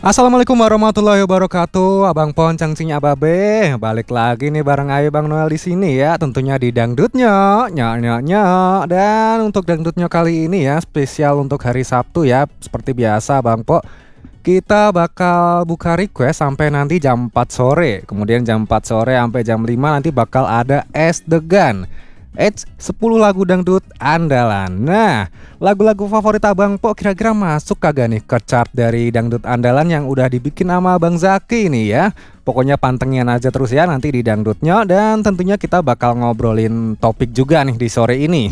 Assalamualaikum warahmatullahi wabarakatuh, Abang Poncang Cing Ababe. Balik lagi nih bareng Ayo Bang Noel di sini ya, tentunya di Dangdutnya, nyok. Dan untuk Dangdutnya kali ini ya, spesial untuk hari Sabtu ya. Seperti biasa Bang Po, kita bakal buka request sampai nanti jam 4 sore. Kemudian jam 4 sore sampai jam 5 nanti bakal ada es degan. 10 lagu dangdut andalan. Nah, lagu-lagu favorit Abang Po kira-kira masuk kagak nih ke chart dari dangdut andalan yang udah dibikin sama Bang Zaki nih ya. Pokoknya pantengin aja terus ya nanti di dangdutnya. Dan tentunya kita bakal ngobrolin topik juga nih di sore ini.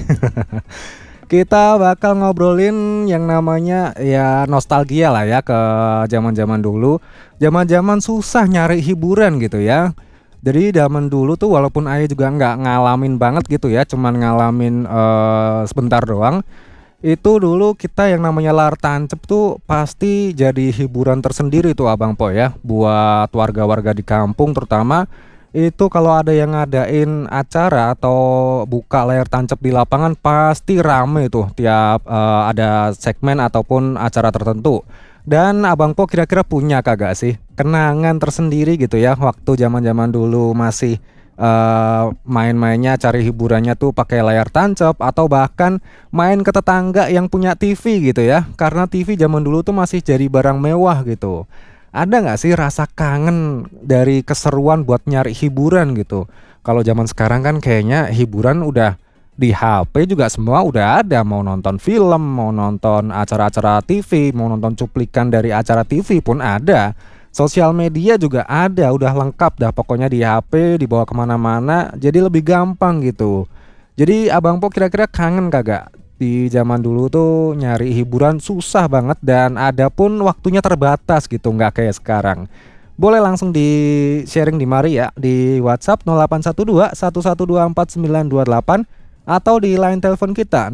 Kita bakal ngobrolin yang namanya ya nostalgia lah ya ke zaman-zaman dulu. Zaman-zaman susah nyari hiburan gitu ya. Jadi zaman dulu tuh walaupun Ayah juga nggak ngalamin banget gitu ya, cuman ngalamin sebentar doang. Itu dulu kita yang namanya lar tancep tuh pasti jadi hiburan tersendiri tuh Abang Po ya, buat warga-warga di kampung terutama. Itu kalau ada yang ngadain acara atau buka layar tancap di lapangan pasti rame tuh tiap ada segmen ataupun acara tertentu. Dan Abang Po kira-kira punya kagak sih kenangan tersendiri gitu ya waktu zaman-zaman dulu masih main-mainnya cari hiburannya tuh pakai layar tancap atau bahkan main ke tetangga yang punya TV gitu ya. Karena TV zaman dulu tuh masih jadi barang mewah gitu. Ada nggak sih rasa kangen dari keseruan buat nyari hiburan gitu? Kalau zaman sekarang kan kayaknya hiburan udah di HP juga semua udah ada, mau nonton film, mau nonton acara-acara TV, mau nonton cuplikan dari acara TV pun ada. Sosial media juga ada, udah lengkap dah pokoknya di HP, dibawa kemana-mana, jadi lebih gampang gitu. Jadi Abang Po kira-kira kangen kagak? Di zaman dulu tuh nyari hiburan susah banget dan ada pun waktunya terbatas gitu, nggak kayak sekarang. Boleh langsung di sharing di mari ya di WhatsApp 0812 1124 928 atau di line telepon kita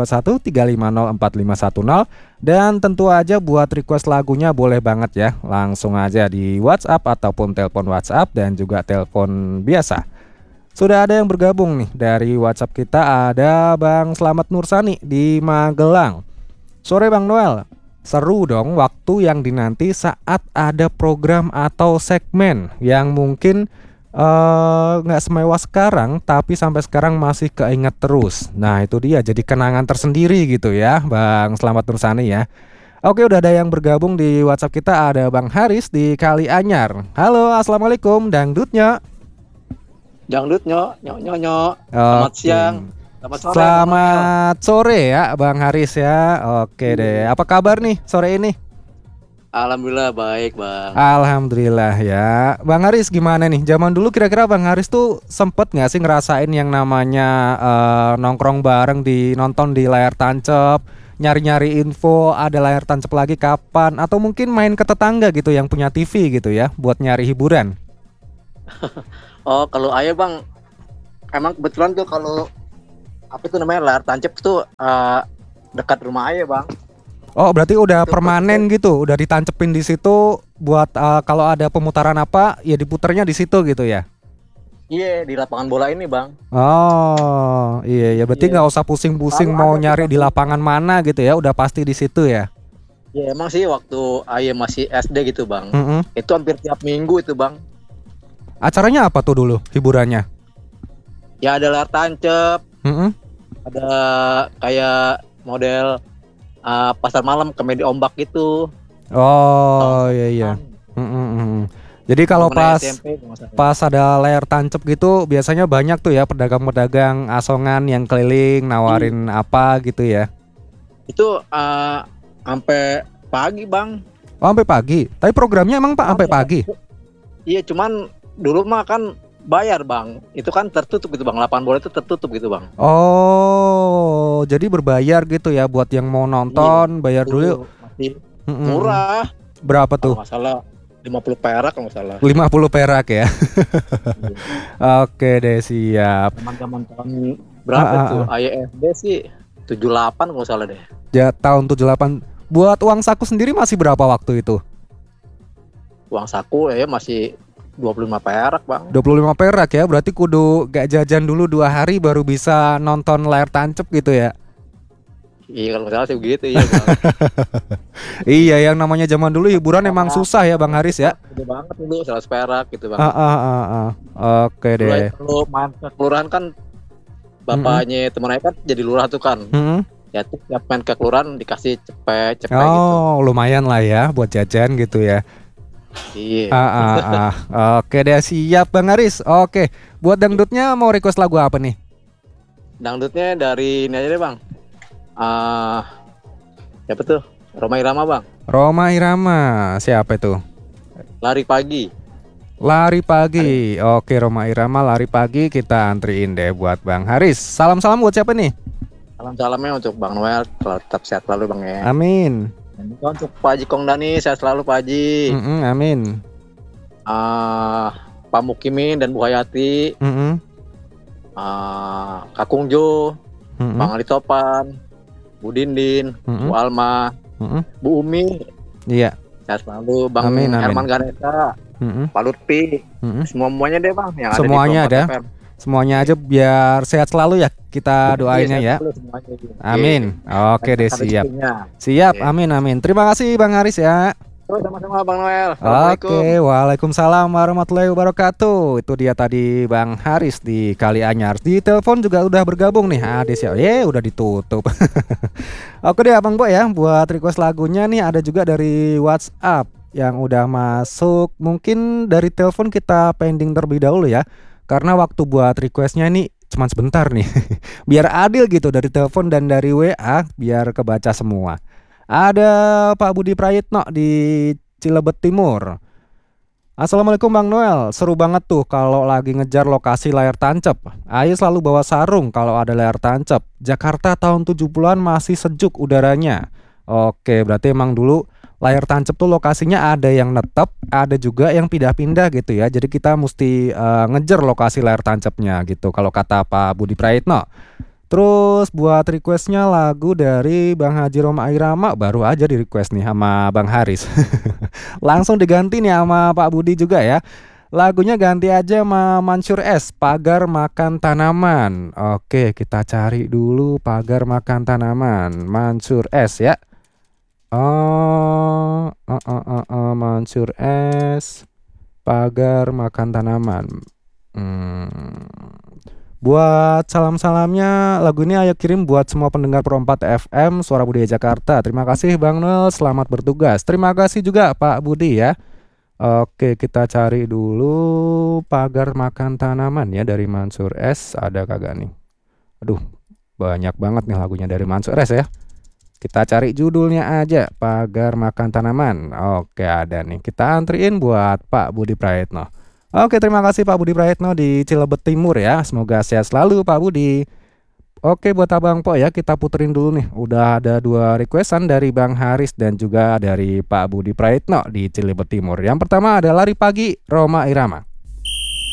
021 3504510. Dan tentu aja buat request lagunya boleh banget ya, langsung aja di WhatsApp ataupun telepon WhatsApp dan juga telepon biasa. Sudah ada yang bergabung nih dari WhatsApp kita, ada Bang Slamet Nursani di Magelang. Sore Bang Noel, seru dong waktu yang dinanti saat ada program atau segmen yang mungkin nggak semewah sekarang tapi sampai sekarang masih keinget terus. Nah itu dia jadi kenangan tersendiri gitu ya Bang Slamet Nursani ya. Oke, udah ada yang bergabung di WhatsApp kita, ada Bang Haris di Kali Anyar. Halo, assalamualaikum dangdutnya. Dangdut nyok. Selamat Oke. siang. Selamat sore. Selamat sore ya Bang Haris ya. Oke deh. Apa kabar nih sore ini? Alhamdulillah baik, Bang. Alhamdulillah ya. Bang Haris gimana nih? Zaman dulu kira-kira Bang Haris tuh sempet nggak sih ngerasain yang namanya nongkrong bareng di nonton di layar tancap, nyari-nyari info ada layar tancap lagi kapan, atau mungkin main ke tetangga gitu yang punya TV gitu ya buat nyari hiburan? Oh, kalau ayah Bang, emang kebetulan tuh kalau apa itu namanya layar tancap tuh dekat rumah ayah Bang. Oh, berarti udah Itu permanen gitu, udah ditancepin di situ buat kalau ada pemutaran apa ya diputernya di situ gitu ya. Iya di lapangan bola ini Bang. Oh, iya ya berarti Iya. nggak usah pusing-pusing Selalu mau ada tuh nyari di pasti. lapangan mana gitu ya, udah pasti di situ ya. Iya emang sih waktu ayah masih SD gitu Bang. Mm-mm. Itu hampir tiap minggu itu Bang. Acaranya apa tuh dulu hiburannya? Ya ada layar tancap, Mm-mm. ada kayak model pasar malam komedi ombak gitu. Oh Tahun iya iya. depan. Mm-mm. Jadi kalau Zaman pas SMP kalau nggak salah. pas ada layar tancap gitu biasanya banyak tuh ya pedagang-pedagang asongan yang keliling Iya. nawarin apa gitu ya. Itu sampai pagi Bang. Oh, sampai pagi. Tapi programnya emang Pak sampai Ada. pagi. Iya cuman dulu mah kan bayar Bang. Itu kan tertutup gitu Bang. Lapangan bola itu tertutup gitu Bang. Oh, jadi berbayar gitu ya buat yang mau Iya. nonton, bayar dulu. Dulu masih Mm-mm. murah. Berapa Kalau tuh? nggak salah 50 perak kalau nggak salah. 50 perak ya. Iya. Oke deh, siap. Zaman-zaman tahun Ah, berapa ah, tuh? ah. Ayah SD sih 78 kalau nggak salah deh. Ya, tahun 78. Buat uang saku sendiri masih berapa waktu itu? Uang saku ya masih 25 perak Bang. 25 perak ya. Berarti kudu gak jajan dulu 2 hari baru bisa nonton layar tancep gitu ya. Iya kalau nggak salah sih begitu iya bang. Iya, yang namanya zaman dulu hiburan emang Perak, susah ya Bang Haris ya. gede banget dulu 100 perak gitu bang. Ah, ah, ah, ah. Oke Dulu deh. aja kalau main ke kelurahan kan Mm-mm. bapaknya temen saya kan jadi lurah tuh kan. Mm-mm. Ya tuh tiap main ke kelurahan dikasih cepet gitu. Oh, lumayan lah ya buat jajan gitu ya. Iya. Ah, ah, ah. Oke deh, siap Bang Haris. Oke, buat dangdutnya mau request lagu apa nih? Dangdutnya dari ini aja deh bang. Ah, siapa tuh? Rhoma Irama bang. Rhoma Irama, siapa itu? Lari pagi. Lari Lari. pagi. Oke, Rhoma Irama lari pagi kita antriin deh buat Bang Haris. Salam-salam buat siapa nih? Salam-salamnya untuk Bang Noel, kalau tetap sehat selalu Bang ya. Amin. Dan juga untuk Pak Haji Kongdani, sehat selalu Pak Haji. Mm-mm, amin. Pak Mukimin dan Bu Hayati, Mm-mm, Kakung Jo, mm-mm, Bang Ali Topan, Bu Dindin, mm-mm, Bu Alma, mm-mm. Bu Umi, Iya. sehat selalu Bang Amin, amin. Herman Ganesa, Mm-mm, Pak Lutfi, mm-mm. semuanya deh Bang yang ada di Semuanya 24 ada. FM. Semuanya aja biar sehat selalu ya. Kita Iya, doainnya sehat ya. selalu semuanya. Iya. Amin. Oke deh, Lancarkan siap. rezekinya. Siap. Oke. Amin, amin. Terima kasih Bang Haris ya. Sama-sama Bang Noel. Assalamualaikum. Oke, waalaikumsalam warahmatullahi wabarakatuh. Itu dia tadi Bang Haris di Kalianyar. Di telepon juga udah bergabung nih. Adis ya. Udah ditutup. Oke deh Abang Bo ya, buat request lagunya nih ada juga dari WhatsApp yang udah masuk. Mungkin dari telepon kita pending terlebih dahulu ya. Karena waktu buat requestnya ini cuma sebentar nih. Biar adil gitu dari telepon dan dari WA biar kebaca semua. Ada Pak Budi Prayitno di Cilebet Timur. Assalamualaikum Bang Noel, seru banget tuh kalau lagi ngejar lokasi layar tancap. Ayo selalu bawa sarung kalau ada layar tancap. Jakarta tahun 70-an masih sejuk udaranya. Oke, berarti emang dulu layar tancap tuh lokasinya ada yang netep, ada juga yang pindah-pindah gitu ya. Jadi kita mesti ngejar lokasi layar tancapnya gitu kalau kata Pak Budi Praitno. Terus buat requestnya lagu dari Bang Haji Rhoma Irama baru aja di request nih sama Bang Haris. Langsung diganti nih sama Pak Budi juga ya. Lagunya ganti aja sama Mansur S, Pagar Makan Tanaman. Oke, kita cari dulu Pagar Makan Tanaman, Mansur S ya. Mansur S, Pagar Makan Tanaman. Buat salam-salamnya lagu ini ayo kirim buat semua pendengar Pro 4 FM Suara Budaya Jakarta. Terima kasih Bang Noel, selamat bertugas. Terima kasih juga Pak Budi ya. Oke, kita cari dulu Pagar Makan Tanaman ya dari Mansur S. Ada kagak nih? Aduh, banyak banget nih lagunya dari Mansur S ya. Kita cari judulnya aja, Pagar Makan Tanaman. Oke, ada nih. Kita antriin buat Pak Budi Praetno. Oke, terima kasih Pak Budi Praetno di Cilebet Timur ya. Semoga sehat selalu Pak Budi. Oke, buat Abang Po ya, kita puterin dulu nih. Udah ada 2 requestan dari Bang Haris dan juga dari Pak Budi Praetno di Cilebet Timur. Yang pertama ada Lari Pagi, Rhoma Irama.